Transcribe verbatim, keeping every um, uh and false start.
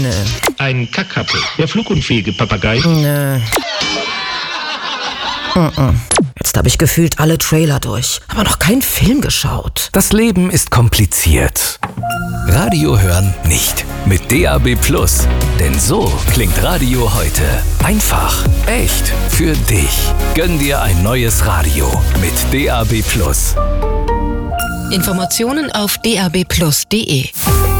Nö. Ein Kakapo, der flugunfähige Papagei. Nö. Mm-mm. Jetzt habe ich gefühlt alle Trailer durch, aber noch keinen Film geschaut. Das Leben ist kompliziert. Radio hören nicht mit D A B Plus. Denn so klingt Radio heute. Einfach, echt, für dich. Gönn dir ein neues Radio mit D A B Plus. Informationen auf d a b plus punkt d e.